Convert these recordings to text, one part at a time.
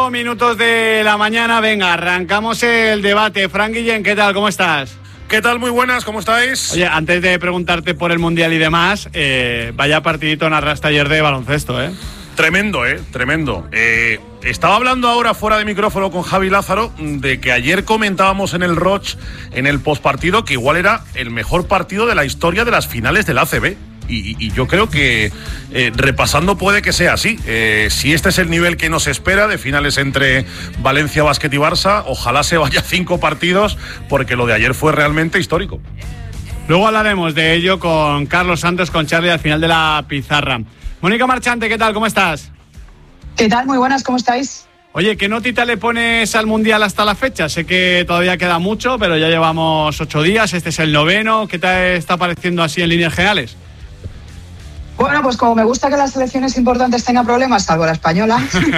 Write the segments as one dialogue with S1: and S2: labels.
S1: Minutos de la mañana, venga, arrancamos el debate. Frank Guillén, ¿qué tal? ¿Cómo estás?
S2: ¿Qué tal? Muy buenas, ¿cómo estáis?
S1: Oye, antes de preguntarte por el Mundial y demás, vaya partidito narraste ayer de baloncesto, ¿eh?
S2: Tremendo, tremendo. Estaba hablando ahora fuera de micrófono con Javi Lázaro de que ayer comentábamos en el Roch, en el postpartido, que igual era el mejor partido de la historia de las finales del ACB. Y yo creo que repasando puede que sea así. Si este es el nivel que nos espera de finales entre Valencia Basket y Barça, ojalá se vaya 5 partidos, porque lo de ayer fue realmente histórico.
S1: Luego hablaremos de ello con Carlos Santos, con Charlie al final de la pizarra. Mónica Marchante, ¿qué tal? ¿Cómo estás?
S3: ¿Qué tal? Muy buenas, ¿cómo estáis?
S1: Oye, ¿qué notita le pones al Mundial hasta la fecha? Sé que todavía queda mucho, pero ya llevamos 8 días, este es el 9º. ¿Qué te está pareciendo así en líneas generales?
S3: Bueno, pues como me gusta que las selecciones importantes tengan problemas, salvo la española,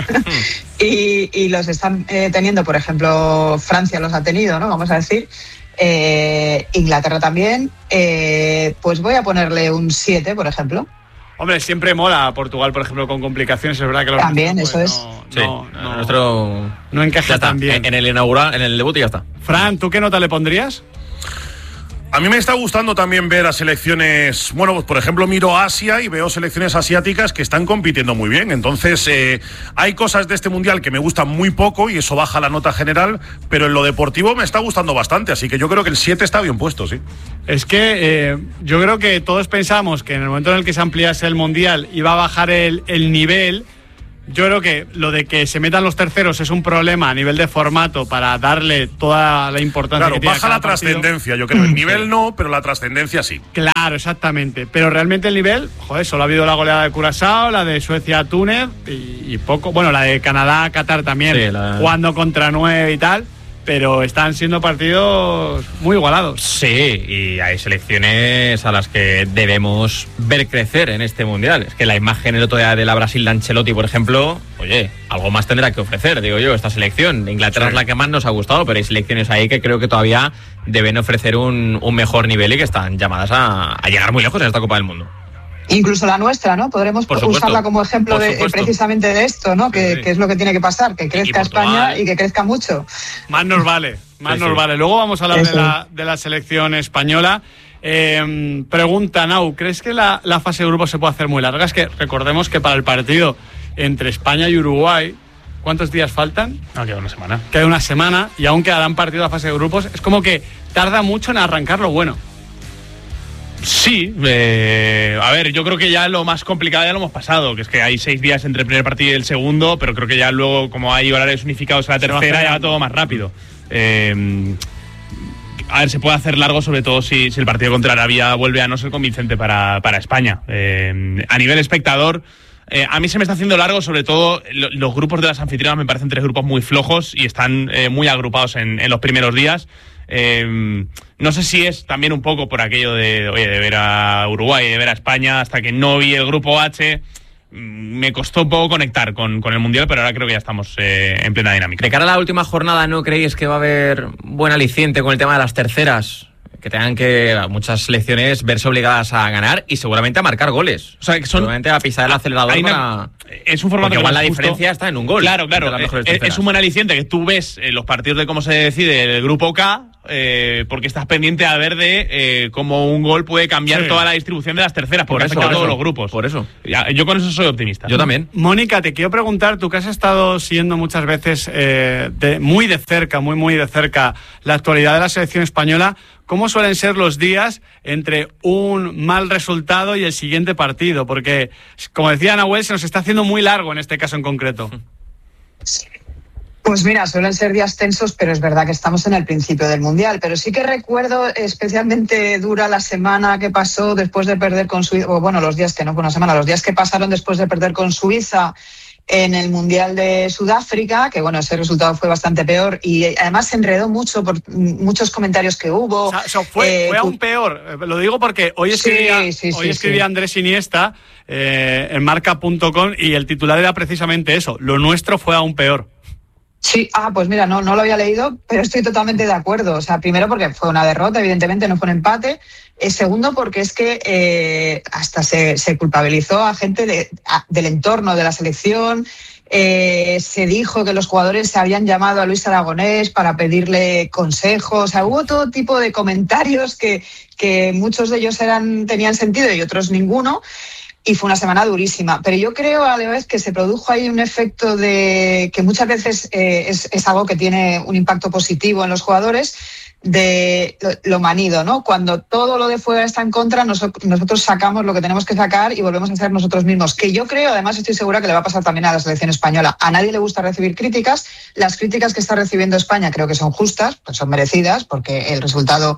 S3: y los están teniendo, por ejemplo, Francia los ha tenido, ¿no? Vamos a decir, Inglaterra también, pues voy a ponerle un 7, por ejemplo.
S1: Hombre, siempre mola Portugal, por ejemplo, con complicaciones, es verdad que los
S3: también,
S1: pues,
S3: eso es.
S4: Nuestro
S1: no encaja tan bien.
S4: En el inaugural, en el debut y ya está.
S1: Fran, ¿tú qué nota le pondrías?
S2: A mí me está gustando también ver a selecciones, bueno, pues por ejemplo miro Asia y veo selecciones asiáticas que están compitiendo muy bien. Entonces hay cosas de este Mundial que me gustan muy poco y eso baja la nota general, pero en lo deportivo me está gustando bastante, así que yo creo que el 7 está bien puesto, sí.
S1: Es que yo creo que todos pensamos que en el momento en el que se ampliase el Mundial iba a bajar el nivel. Yo creo que lo de que se metan los terceros es un problema a nivel de formato para darle toda la importancia que tiene.
S2: Baja la trascendencia, yo creo. El nivel no, pero la trascendencia sí.
S1: Claro, exactamente. Pero realmente el nivel, joder, solo ha habido la goleada de Curazao, la de Suecia-Túnez y poco. Bueno, la de Canadá-Qatar también, sí, jugando contra 9 y tal. Pero están siendo partidos muy igualados.
S4: Sí, y hay selecciones a las que debemos ver crecer en este Mundial. Es que la imagen el otro día de la Brasil de Ancelotti, por ejemplo, oye, algo más tendrá que ofrecer, digo yo, esta selección. Inglaterra es la que más nos ha gustado, pero hay selecciones ahí que creo que todavía deben ofrecer un mejor nivel y que están llamadas a llegar muy lejos en esta Copa del Mundo.
S3: Incluso la nuestra, ¿no? Podremos usarla como ejemplo precisamente de esto, ¿no? Que es lo que tiene que pasar, que crezca España y que crezca mucho.
S1: Más nos vale, nos vale. Luego vamos a hablar de la selección española. Pregunta, Nau, ¿crees que la fase de grupos se puede hacer muy larga? Es que recordemos que para el partido entre España y Uruguay, ¿cuántos días faltan?
S2: Queda una semana.
S1: Queda una semana y aún quedarán partidos de la fase de grupos. Es como que tarda mucho en arrancar lo bueno.
S5: Sí, a ver, yo creo que ya lo más complicado ya lo hemos pasado, que es que hay 6 días entre el primer partido y el segundo, pero creo que ya luego, como hay horarios unificados en la tercera, ya va todo más rápido. A ver, se puede hacer largo, sobre todo si el partido contra Arabia vuelve a no ser convincente para España. A nivel espectador, a mí se me está haciendo largo, sobre todo los grupos de las anfitrionas me parecen 3 grupos muy flojos y están muy agrupados en los primeros días. No sé si es también un poco por aquello de ver a Uruguay, de ver a España, hasta que no vi el grupo H, me costó un poco conectar con el Mundial, pero ahora creo que ya estamos en plena dinámica.
S4: De cara a la última jornada, ¿no creéis que va a haber buen aliciente con el tema de las terceras? Que tengan que muchas selecciones verse obligadas a ganar y seguramente a marcar goles. O sea, que seguramente a pisar el acelerador
S5: es un formato que
S4: igual la diferencia está en un gol.
S5: Claro. Es un buen aliciente que tú ves los partidos de cómo se decide el grupo K, porque estás pendiente a ver de cómo un gol puede cambiar toda la distribución de las terceras, porque afecta a todos los grupos.
S4: Por eso.
S5: Yo con eso soy optimista.
S4: Yo también.
S1: Mónica, te quiero preguntar, tú que has estado siguiendo muchas veces muy de cerca, muy de cerca la actualidad de la selección española, ¿cómo suelen ser los días entre un mal resultado y el siguiente partido? Porque, como decía Nahuel, se nos está haciendo muy largo en este caso en concreto.
S3: Pues mira, suelen ser días tensos, pero es verdad que estamos en el principio del Mundial. Pero sí que recuerdo especialmente dura la semana que pasó después de perder con Suiza, o bueno, los días que no fue una semana, los días que pasaron después de perder con Suiza en el Mundial de Sudáfrica, que bueno, ese resultado fue bastante peor y además se enredó mucho por muchos comentarios que hubo.
S1: O sea, fue aún peor. Lo digo porque hoy escribía Andrés Iniesta en marca.com y el titular era precisamente eso: lo nuestro fue aún peor.
S3: Sí, pues mira, no lo había leído, pero estoy totalmente de acuerdo. O sea, primero porque fue una derrota, evidentemente, no fue un empate. Segundo, porque es que hasta se culpabilizó a gente del entorno de la selección. Se dijo que los jugadores se habían llamado a Luis Aragonés para pedirle consejos. O sea, hubo todo tipo de comentarios que muchos de ellos tenían sentido y otros ninguno. Y fue una semana durísima. Pero yo creo a la vez que se produjo ahí un efecto de que muchas veces es algo que tiene un impacto positivo en los jugadores, de lo manido, ¿no? Cuando todo lo de fuera está en contra, nosotros sacamos lo que tenemos que sacar y volvemos a ser nosotros mismos. Que yo creo, además estoy segura que le va a pasar también a la selección española. A nadie le gusta recibir críticas. Las críticas que está recibiendo España creo que son justas, pues son merecidas, porque el resultado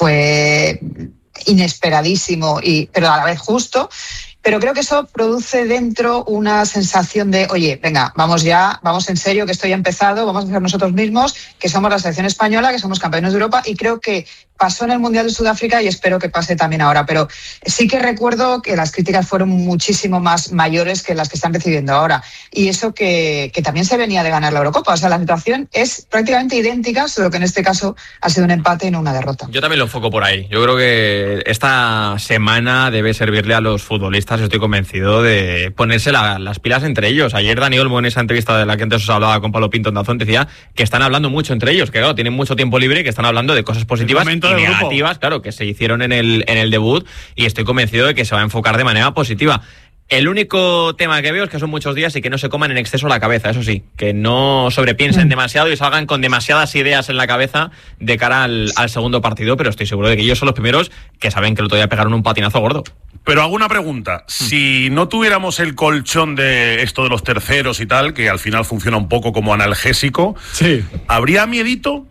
S3: fue inesperadísimo, pero a la vez justo. Pero creo que eso produce dentro una sensación de, oye, venga, vamos en serio, que esto ya ha empezado, vamos a ser nosotros mismos, que somos la selección española, que somos campeones de Europa, y creo que pasó en el Mundial de Sudáfrica y espero que pase también ahora. Pero sí que recuerdo que las críticas fueron muchísimo más mayores que las que están recibiendo ahora. Y eso que también se venía de ganar la Eurocopa. O sea, la situación es prácticamente idéntica, solo que en este caso ha sido un empate y no una derrota.
S4: Yo también lo enfoco por ahí. Yo creo que esta semana debe servirle a los futbolistas, estoy convencido, de ponerse las pilas entre ellos. Ayer Dani Olmo, en esa entrevista de la que antes os hablaba con Pablo Pinto en Dazón, decía que están hablando mucho entre ellos, que claro, tienen mucho tiempo libre y que están hablando de cosas positivas y negativas, claro, que se hicieron en el debut, y estoy convencido de que se va a enfocar de manera positiva. El único tema que veo es que son muchos días y que no se coman en exceso la cabeza, eso sí, que no sobrepiensen demasiado y salgan con demasiadas ideas en la cabeza de cara al segundo partido, pero estoy seguro de que ellos son los primeros que saben que el otro día pegaron un patinazo gordo.
S2: Pero hago una pregunta, si no tuviéramos el colchón de esto de los terceros y tal, que al final funciona un poco como analgésico,
S1: sí,
S2: ¿habría miedito?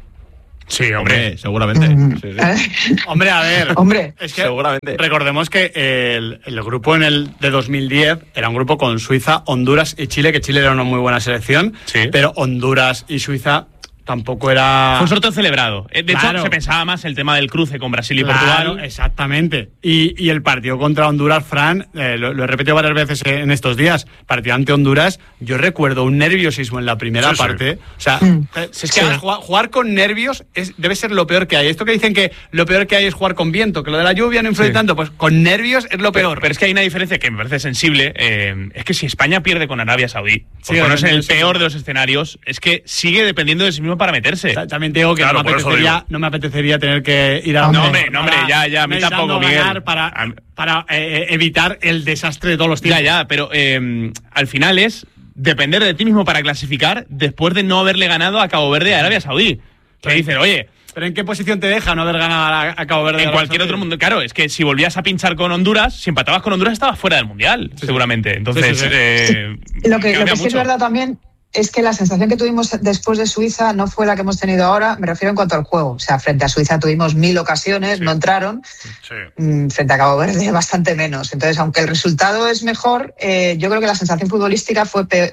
S5: Sí, hombre,
S4: seguramente. Sí.
S1: Hombre, a ver.
S3: Hombre,
S1: es que
S4: seguramente.
S1: Recordemos que el grupo de 2010 era un grupo con Suiza, Honduras y Chile, que Chile era una muy buena selección,
S5: sí,
S1: pero Honduras y Suiza tampoco era...
S5: Fue un sorteo celebrado. De
S1: Claro.
S5: hecho, se pensaba más el tema del cruce con Brasil y
S1: Claro,
S5: Portugal.
S1: exactamente. Y el partido contra Honduras, Fran, lo he repetido varias veces en estos días, partido ante Honduras, yo recuerdo un nerviosismo en la primera
S2: Sí, sí.
S1: parte. O sea, es que
S3: Sí.
S1: jugar con nervios debe ser lo peor que hay. Esto que dicen que lo peor que hay es jugar con viento, que lo de la lluvia no influye
S5: Sí.
S1: tanto, pues con nervios es lo peor.
S5: Pero es que hay una diferencia que me parece sensible. Es que si España pierde con Arabia Saudí,
S1: Sí,
S5: por ponerse en el
S1: sí.
S5: peor de los escenarios, es que sigue dependiendo de sí mismo para meterse.
S1: También te digo que
S2: Claro, por eso digo.
S1: no me apetecería tener que ir a
S5: No, hombre, ya, a mí tampoco, Miguel.
S1: Para evitar el desastre de todos los tiempos.
S5: Ya, pero al final es depender de ti mismo para clasificar después de no haberle ganado a Cabo Verde y a Arabia Saudí. Que dicen, oye,
S1: ¿Pero en qué posición te deja no haber ganado a Cabo Verde?
S5: en cualquier otro mundo. Claro, es que si volvías a pinchar con Honduras, si empatabas con Honduras, estabas fuera del Mundial, seguramente. Entonces,
S3: Lo que
S5: cambia
S3: sí es
S5: mucho.
S3: verdad también es que la sensación que tuvimos después de Suiza no fue la que hemos tenido ahora, me refiero en cuanto al juego. O sea, frente a Suiza tuvimos 1000 ocasiones, no entraron.
S2: Sí.
S3: Frente a Cabo Verde bastante menos. Entonces, aunque el resultado es mejor, yo creo que la sensación futbolística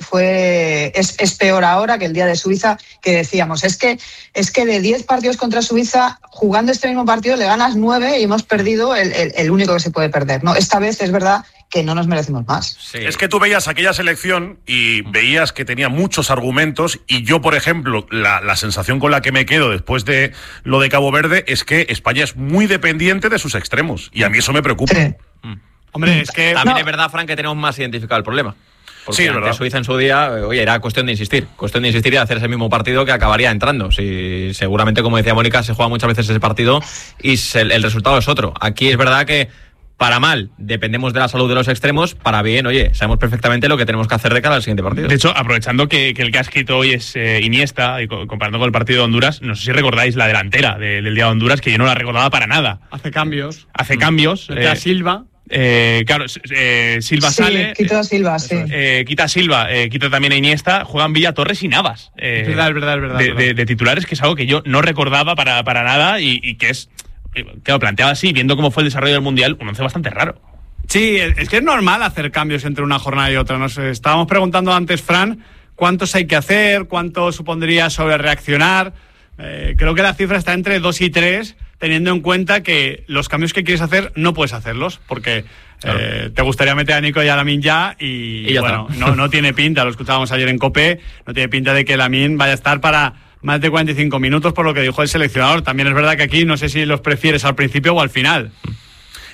S3: es peor ahora que el día de Suiza, que decíamos, es que de 10 partidos contra Suiza, jugando este mismo partido le ganas 9 y hemos perdido el único que se puede perder, ¿no? Esta vez es verdad que no nos merecemos más.
S4: Sí.
S2: Es que tú veías aquella selección y veías que tenía muchos argumentos, y yo, por ejemplo, la sensación con la que me quedo después de lo de Cabo Verde es que España es muy dependiente de sus extremos, y a mí eso me preocupa.
S3: Sí.
S1: Hombre, es que...
S4: También
S3: No.
S4: es verdad, Fran, que tenemos más identificado el problema. Porque
S2: Sí, es
S4: ante
S2: verdad.
S4: Suiza en su día, oye, era cuestión de insistir y hacer ese mismo partido que acabaría entrando. Si seguramente, como decía Mónica, se juega muchas veces ese partido y el resultado es otro. Aquí es verdad que para mal dependemos de la salud de los extremos, para bien, oye, sabemos perfectamente lo que tenemos que hacer de cara al siguiente partido.
S5: De hecho, aprovechando que el que ha escrito hoy es Iniesta, y comparando con el partido de Honduras, no sé si recordáis la delantera del día de Honduras, que yo no la recordaba para nada.
S1: Hace cambios.
S5: Hace cambios.
S1: Mete a Silva.
S3: Silva
S5: Silva sale.
S3: quitó a Silva, sí.
S5: Quita a Silva, quita también a Iniesta, juegan Villa, Torres y Navas.
S1: Es verdad.
S5: De titulares, que es algo que yo no recordaba para nada y que es, claro, planteado así, viendo cómo fue el desarrollo del Mundial, un once bastante raro.
S1: Sí, es que es normal hacer cambios entre una jornada y otra. Nos estábamos preguntando antes, Fran, cuántos hay que hacer, cuánto supondría sobre reaccionar. Creo que la cifra está entre 2 y 3, teniendo en cuenta que los cambios que quieres hacer no puedes hacerlos, porque claro, te gustaría meter a Nico y a Lamine ya, y
S4: ya
S1: bueno,
S4: está.
S1: no tiene pinta, lo escuchábamos ayer en COPE, no tiene pinta de que Lamine vaya a estar para más de 45 minutos, por lo que dijo el seleccionador. También es verdad que aquí no sé si los prefieres al principio o al final.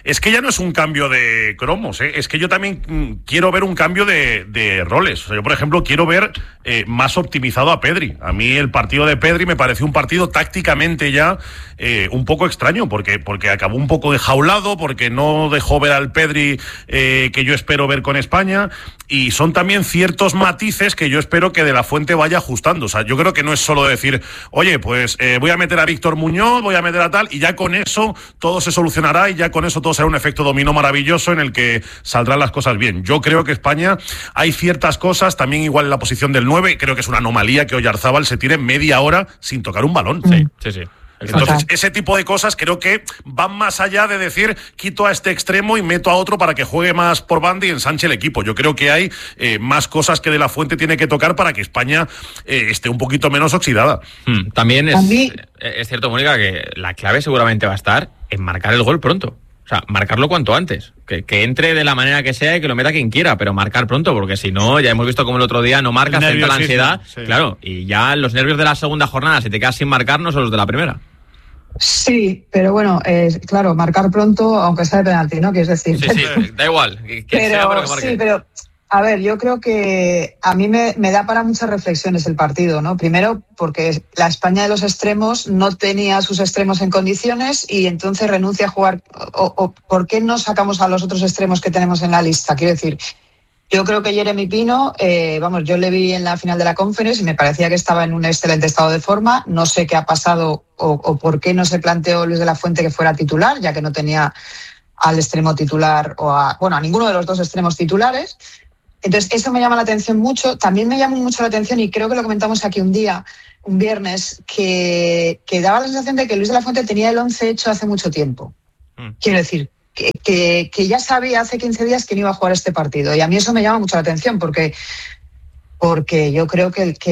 S2: es que ya no es un cambio de cromos, es que yo también quiero ver un cambio de roles. O sea, yo, por ejemplo, quiero ver más optimizado a Pedri. A mí el partido de Pedri me pareció un partido tácticamente ya un poco extraño, porque acabó un poco enjaulado, porque no dejó ver al Pedri que yo espero ver con España, y son también ciertos matices que yo espero que De la Fuente vaya ajustando. O sea, yo creo que no es solo decir, oye, pues voy a meter a Víctor Muñoz, voy a meter a tal, y ya con eso todo se solucionará y ya con eso todo será un efecto dominó maravilloso en el que saldrán las cosas bien. Yo creo que España hay ciertas cosas, también igual en la posición del 9, creo que es una anomalía que Oyarzábal se tire media hora sin tocar un balón.
S4: Sí.
S2: Entonces, ese tipo de cosas creo que van más allá de decir quito a este extremo y meto a otro para que juegue más por banda y ensanche el equipo. Yo creo que hay más cosas que De la Fuente tiene que tocar para que España esté un poquito menos oxidada.
S4: También es cierto, Mónica, que la clave seguramente va a estar en marcar el gol pronto. O sea, marcarlo cuanto antes. Que entre de la manera que sea y que lo meta quien quiera, pero marcar pronto, porque si no, ya hemos visto como el otro día no marcas, entra la ansiedad. Sí. Claro, y ya los nervios de la segunda jornada, si te quedas sin marcar, no son los de la primera.
S3: Sí, pero bueno, claro, marcar pronto, aunque sea de penalti, ¿no? Quieres decir.
S4: Sí, da igual.
S3: Pero a ver, yo creo que a mí me da para muchas reflexiones el partido, ¿no? Primero, porque la España de los extremos no tenía sus extremos en condiciones y entonces renuncia a jugar. O ¿por qué no sacamos a los otros extremos que tenemos en la lista? Quiero decir, yo creo que Jeremy Pino, yo le vi en la final de la Conference y me parecía que estaba en un excelente estado de forma. No sé qué ha pasado o por qué no se planteó Luis de la Fuente que fuera titular, ya que no tenía al extremo titular a ninguno de los dos extremos titulares. Entonces, eso me llama la atención mucho. También me llama mucho la atención, y creo que lo comentamos aquí un viernes, que daba la sensación de que Luis de la Fuente tenía el 11 hecho hace mucho tiempo. Quiero decir, que ya sabía hace 15 días que no iba a jugar este partido. Y a mí eso me llama mucho la atención, porque yo creo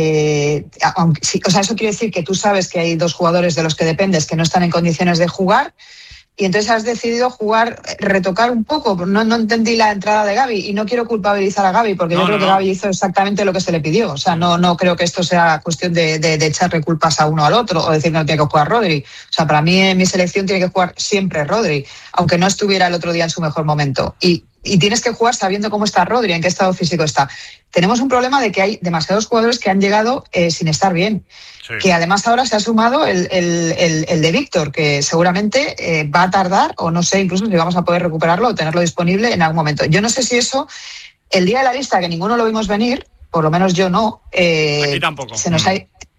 S3: eso quiere decir que tú sabes que hay dos jugadores de los que dependes que no están en condiciones de jugar, y entonces has decidido retocar un poco. No entendí la entrada de Gavi y no quiero culpabilizar a Gavi porque yo creo que Gavi hizo exactamente lo que se le pidió. O sea, no creo que esto sea cuestión de echarle culpas a uno o al otro o decir que no tiene que jugar Rodri. O sea, para mí en mi selección tiene que jugar siempre Rodri, aunque no estuviera el otro día en su mejor momento. Y tienes que jugar sabiendo cómo está Rodri, en qué estado físico está. Tenemos un problema de que hay demasiados jugadores que han llegado sin estar bien. Sí. Que además ahora se ha sumado el de Víctor, que seguramente va a tardar, o no sé incluso si vamos a poder recuperarlo o tenerlo disponible en algún momento. Yo no sé si eso, el día de la lista, que ninguno lo vimos venir, por lo menos yo no,
S1: aquí tampoco.
S3: Se nos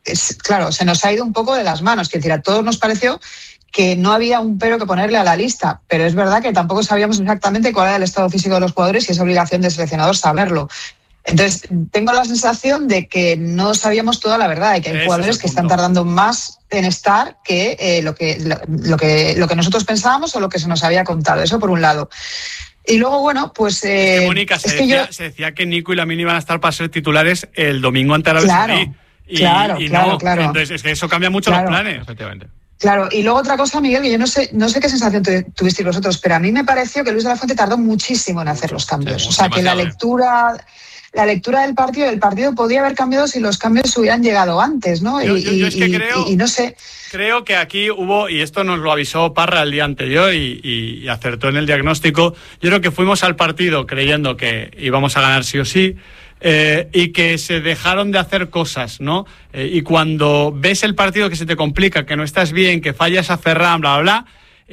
S3: ha ido un poco de las manos. Es decir, a todos nos pareció que no había un pero que ponerle a la lista, pero es verdad que tampoco sabíamos exactamente cuál era el estado físico de los jugadores y es obligación del seleccionador saberlo. Entonces, tengo la sensación de que no sabíamos toda la verdad y que hay jugadores que están tardando más en estar que lo que nosotros pensábamos o lo que se nos había contado. Eso por un lado. Y luego, bueno, pues...
S1: Mónica, se decía que Nico y Lamine iban a estar para ser titulares el domingo ante Arabia Saudí. Claro. Entonces, es que eso cambia mucho los planes. Efectivamente.
S3: Claro, y luego otra cosa, Miguel, que yo no sé qué sensación tuvisteis vosotros, pero a mí me pareció que Luis de la Fuente tardó muchísimo en hacer los cambios. O sea, que la lectura del partido podía haber cambiado si los cambios hubieran llegado antes, ¿no?
S1: Yo es que creo,
S3: y no sé.
S1: Creo que aquí hubo, y esto nos lo avisó Parra el día anterior y acertó en el diagnóstico, yo creo que fuimos al partido creyendo que íbamos a ganar sí o sí, y que se dejaron de hacer cosas, ¿no? Y cuando ves el partido que se te complica, que no estás bien, que fallas a Ferran, bla, bla, bla,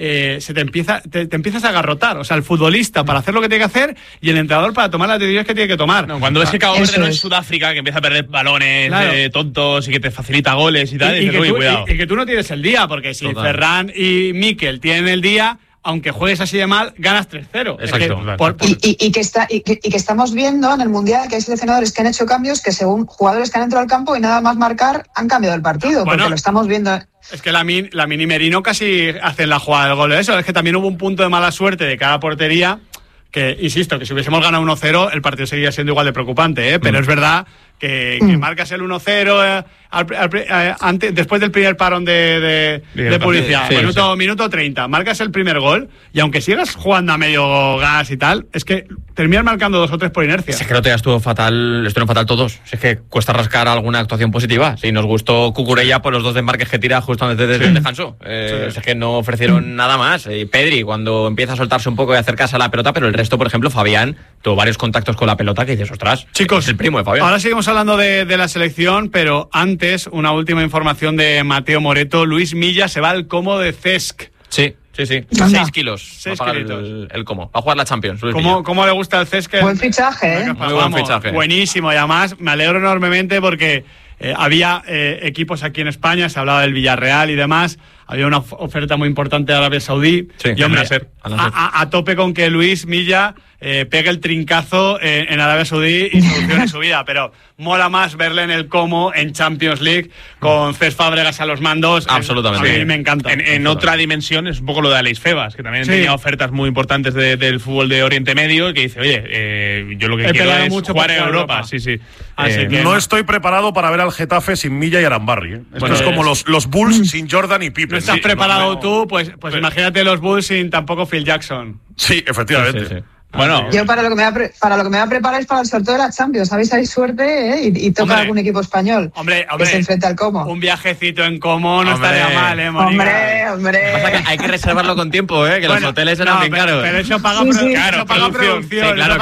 S1: te empiezas a agarrotar. O sea, el futbolista para hacer lo que tiene que hacer y el entrenador para tomar las decisiones que tiene que tomar.
S5: No, cuando ves que Cabo Verde no es Sudáfrica, que empieza a perder balones tontos y que te facilita goles y tal, y
S1: que tú no tienes el día, porque si Ferran y Mikel tienen el día, aunque juegues así de mal, ganas 3-0.
S3: Exacto. Y que estamos viendo en el Mundial que hay seleccionadores que han hecho cambios que según jugadores que han entrado al campo y nada más marcar han cambiado el partido, porque lo estamos viendo.
S1: Es que Lamine y Merino casi hacen la jugada del gol de eso. Es que también hubo un punto de mala suerte de cada portería que, insisto, que si hubiésemos ganado 1-0 el partido seguiría siendo igual de preocupante, ¿eh? Pero es verdad que marcas el 1-0 después del primer parón de publicidad, minuto 30, marcas el primer gol y aunque sigas jugando a medio gas y tal, es que terminas marcando 2 o 3 por inercia.
S4: Es que no te estuvieron fatal todos. Es que cuesta rascar alguna actuación positiva. Si nos gustó Cucurella por los 2 desmarques que tira justo antes del descanso. Es que no ofrecieron nada más. Y Pedri, cuando empieza a soltarse un poco y acercarse a la pelota, pero el resto, por ejemplo, Fabián tuvo varios contactos con la pelota que dices, ostras,
S1: chicos,
S4: es el primo de Fabián.
S1: Ahora seguimos hablando de la selección, pero antes, una última información de Mateo Moreto. Luis Milla se va al Como de Cesc.
S4: Sí. 6 kilos.
S1: 6
S4: kilitos. El Como. Va a jugar la Champions.
S1: ¿Cómo le gusta el Cesc?
S3: Buen fichaje, ¿eh?
S4: Muy buen fichaje.
S1: Buenísimo. Y además me alegro enormemente porque había equipos aquí en España, se hablaba del Villarreal y demás. Había una oferta muy importante de Arabia Saudí.
S4: Sí,
S1: y hombre, a tope con que Luis Milla pegue el trincazo en Arabia Saudí y solucione su vida. Pero mola más verle en el Como, en Champions League, con Cesc Fábregas a los mandos.
S4: Absolutamente.
S1: A mí me encanta.
S5: En otra dimensión es un poco lo de Aleix Febas, que también tenía ofertas muy importantes del fútbol de Oriente Medio, que dice, oye, yo lo que quiero es jugar en Europa. Sí.
S1: Así que
S2: no estoy preparado para ver al Getafe sin Milla y Arambarri. Esto es como los Bulls sin Jordan y Pippen.
S1: ¿No estás preparado tú? Pues imagínate los Bulls sin tampoco Phil Jackson.
S2: Sí, efectivamente.
S4: Sí.
S5: Bueno,
S3: yo para lo que me voy a preparar es para el sorteo de la Champions. ¿Sabéis? Hay suerte, ¿eh? Y toca algún equipo español que se enfrenta al Como.
S1: Un viajecito en Como no estaría mal, Mónica.
S3: Hombre.
S4: Pasa que hay que reservarlo con tiempo, que los hoteles eran bien caros.
S1: Pero eso paga producción.
S4: Sí, claro.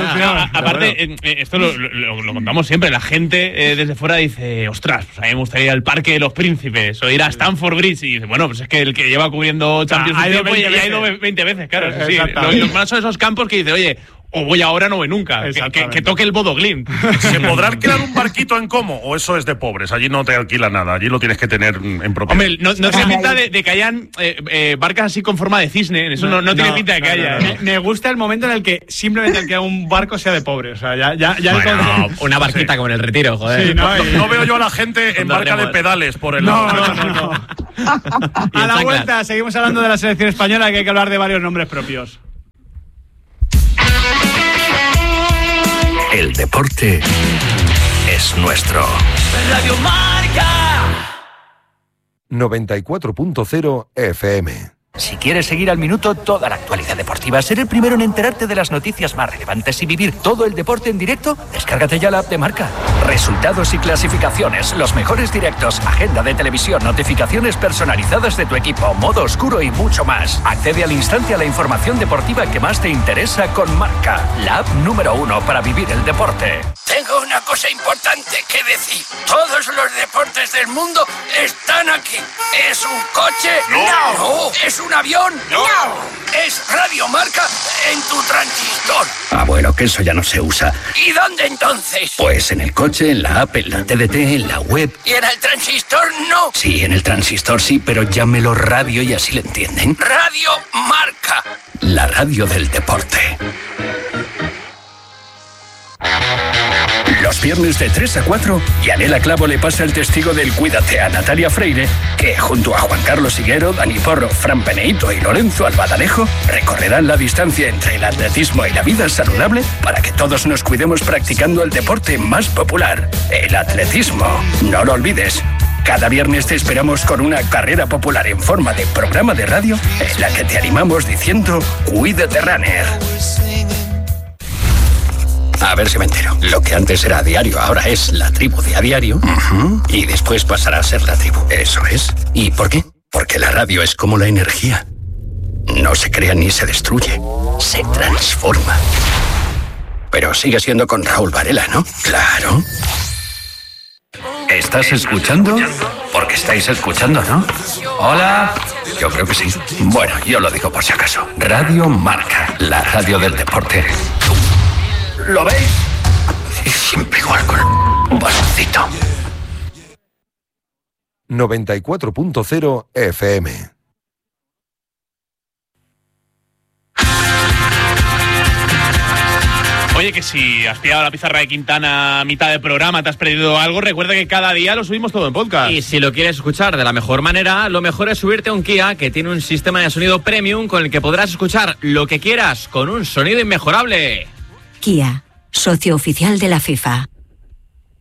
S5: Aparte, esto lo contamos siempre. La gente desde fuera dice, ostras, pues a mí me gustaría ir al Parque de los Príncipes o ir a Stamford Bridge. Y dice, bueno, pues es que el que lleva cubriendo Champions
S1: ha ido
S5: 20 veces, claro. Los más son esos campos que dice, oye, o voy ahora o no voy nunca. Que toque el Bodo Glimt.
S2: ¿Se podrá alquilar un barquito en Como o eso es de pobres? Allí no te alquila nada, allí lo tienes que tener en propiedad.
S5: Hombre, no tiene pinta de que hayan barcas así con forma de cisne. Eso no tiene pinta de que haya.
S1: Me gusta el momento en el que simplemente el que un barco sea de pobre. O sea, ya
S4: bueno, una barquita como en el Retiro, joder.
S1: Sí,
S2: no veo yo a la gente en barca de pedales por el lado.
S1: No. A la vuelta seguimos hablando de la selección española, que hay que hablar de varios nombres propios.
S6: El deporte es nuestro.
S7: Radio Marca
S6: 94.0 FM.
S7: Si quieres seguir al minuto toda la actualidad deportiva, ser el primero en enterarte de las noticias más relevantes y vivir todo el deporte en directo, descárgate ya la app de Marca. Resultados y clasificaciones, los mejores directos, agenda de televisión, notificaciones personalizadas de tu equipo, modo oscuro y mucho más. Accede al instante a la información deportiva que más te interesa con Marca, la app número 1 para vivir el deporte.
S8: Tengo una cosa importante que decir. Todos los deportes del mundo están aquí. ¿Es un coche? No. ¿Es un avión? No. ¿Es Radio Marca en tu transistor?
S7: Bueno, que eso ya no se usa.
S8: ¿Y dónde entonces?
S7: Pues en el coche, en la app, en la TDT, en la web.
S8: ¿Y en el transistor no?
S7: Sí, en el transistor sí, pero llámelo radio y así le entienden.
S8: Radio Marca.
S7: La radio del deporte. Los viernes de 3 a 4, Yanela Clavo le pasa el testigo del Cuídate a Natalia Freire, que junto a Juan Carlos Higuero, Dani Porro, Fran Peneito y Lorenzo Albadalejo recorrerán la distancia entre el atletismo y la vida saludable para que todos nos cuidemos practicando el deporte más popular, el atletismo. No lo olvides. Cada viernes te esperamos con una carrera popular en forma de programa de radio en la que te animamos diciendo Cuídate Runner. A ver si me entero. Lo que antes era diario ahora es La Tribu de a diario. Y después pasará a ser La Tribu. Eso es. ¿Y por qué? Porque la radio es como la energía. No se crea ni se destruye. Se transforma. Pero sigue siendo con Raúl Varela, ¿no? Claro. ¿Estás escuchando? Porque estáis escuchando, ¿no? Hola. Yo creo que sí. Bueno, yo lo digo por si acaso. Radio Marca, la radio del deporte. ¿Lo veis? Siempre igual con un baloncito.
S6: 94.0 FM.
S5: Oye, que si has pillado la pizarra de Quintana a mitad de programa, te has perdido algo, recuerda que cada día lo subimos todo en podcast.
S4: Y si lo quieres escuchar de la mejor manera, lo mejor es subirte a un Kia, que tiene un sistema de sonido premium con el que podrás escuchar lo que quieras con un sonido inmejorable.
S9: Kia, socio oficial de la FIFA.